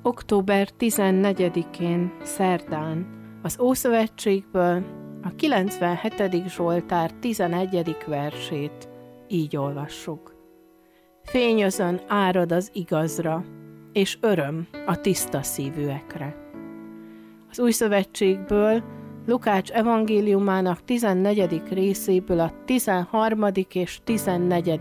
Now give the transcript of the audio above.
Október 14-én, szerdán, az Ószövetségből a 97. Zsoltár 11. versét így olvassuk. Fényözön árad az igazra, és öröm a tiszta szívűekre. Az Új Szövetségből Lukács evangéliumának 14. részéből a 13. és 14.